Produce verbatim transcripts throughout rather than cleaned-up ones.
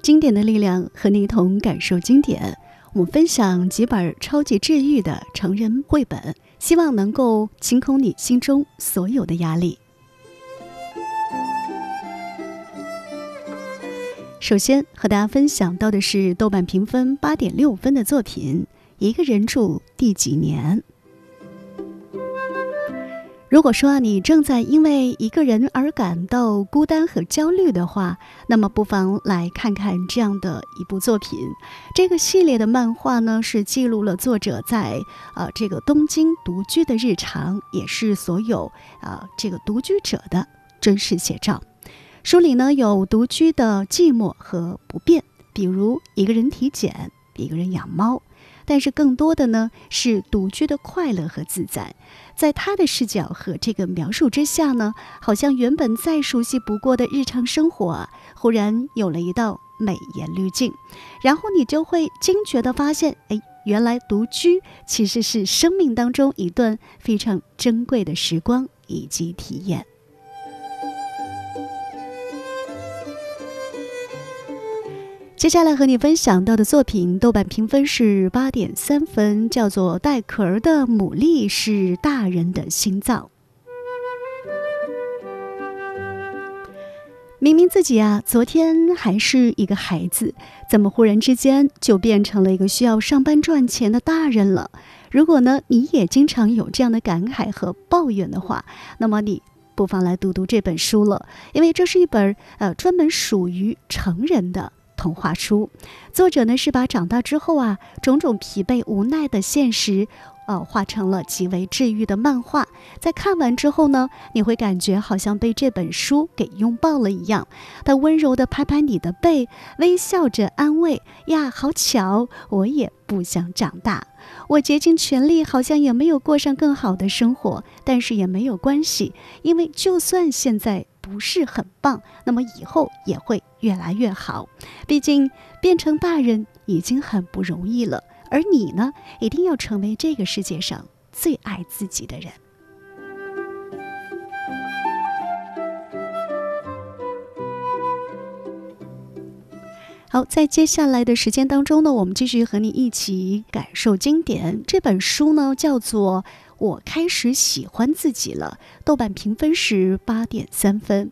经典的力量，和你一同感受经典。我们分享几本超级治愈的成人绘本，希望能够清空你心中所有的压力。首先和大家分享到的是豆瓣评分 八点六 分的作品《一个人住第几年》。如果说你正在因为一个人而感到孤单和焦虑的话，那么不妨来看看这样的一部作品。这个系列的漫画呢，是记录了作者在呃这个东京独居的日常，也是所有呃这个独居者的真实写照。书里呢有独居的寂寞和不便，比如一个人体检，一个人养猫。但是更多的呢是独居的快乐和自在。在他的视角和这个描述之下呢，好像原本再熟悉不过的日常生活啊，忽然有了一道美颜滤镜，然后你就会惊觉地发现，哎，原来独居其实是生命当中一段非常珍贵的时光以及体验。接下来和你分享到的作品，豆瓣评分是 八点三 分，叫做《带壳的牡蛎是大人的心脏》。明明自己啊，昨天还是一个孩子，怎么忽然之间就变成了一个需要上班赚钱的大人了？如果呢，你也经常有这样的感慨和抱怨的话，那么你不妨来读读这本书了，因为这是一本呃专门属于成人的童话书。作者呢是把长大之后啊种种疲惫无奈的现实呃，画成了极为治愈的漫画。在看完之后呢，你会感觉好像被这本书给拥抱了一样。他温柔地拍拍你的背，微笑着安慰，呀，好巧，我也不想长大。我竭尽全力，好像也没有过上更好的生活，但是也没有关系，因为就算现在不是很棒，那么以后也会越来越好。毕竟变成大人已经很不容易了，而你呢，一定要成为这个世界上最爱自己的人。好，在接下来的时间当中呢，我们继续和你一起感受经典。这本书呢叫做《我开始喜欢自己了》，豆瓣评分是 八点三 分。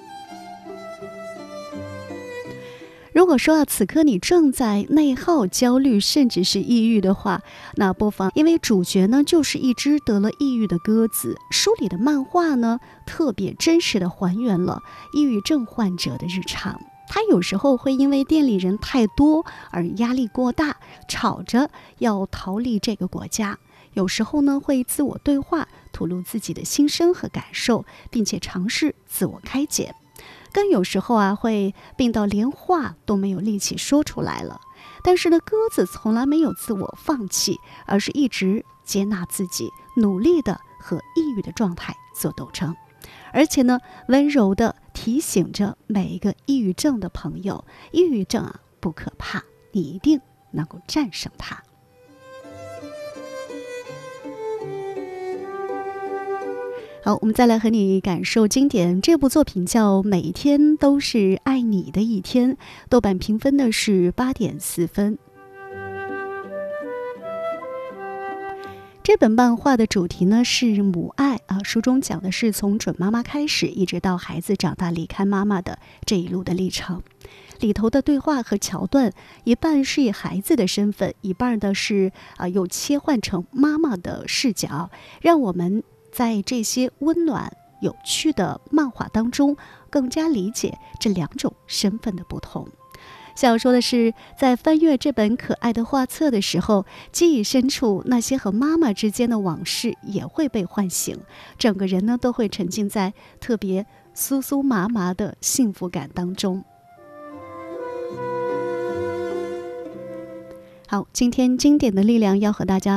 如果说啊，此刻你正在内耗、焦虑，甚至是抑郁的话，那不妨，因为主角呢就是一只得了抑郁的鸽子。书里的漫画呢，特别真实的还原了抑郁症患者的日常。他有时候会因为店里人太多而压力过大，吵着要逃离这个国家。有时候呢，会自我对话，吐露自己的心声和感受，并且尝试自我开解。更有时候啊，会病到连话都没有力气说出来了。但是呢，鸽子从来没有自我放弃，而是一直接纳自己，努力的和抑郁的状态做斗争。而且呢，温柔的提醒着每一个抑郁症的朋友，抑郁症啊不可怕，你一定能够战胜它。好，我们再来和你感受经典。这部作品叫《每天都是爱你的一天》，豆瓣评分的是 八点四 分。这本漫画的主题呢是母爱啊，书中讲的是从准妈妈开始，一直到孩子长大离开妈妈的这一路的历程。里头的对话和桥段，一半是以孩子的身份，一半的是啊又切换成妈妈的视角，让我们在这些温暖有趣的漫画当中，更加理解这两种身份的不同。想说的是，在翻阅这本可爱的画册的时候，记忆深处那些和妈妈之间的往事也会被唤醒，整个人呢都会沉浸在特别酥酥麻麻的幸福感当中。好，今天经典的力量要和大家